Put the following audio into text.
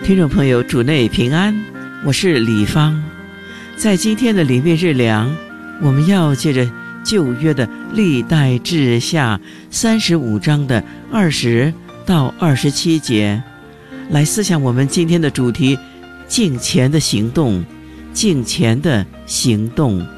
听众朋友，主内平安，我是李芳。在今天的礼拜日粮，我们要借着旧约的历代志下35章的20到27节，来思想我们今天的主题：敬虔的行动。敬虔的行动。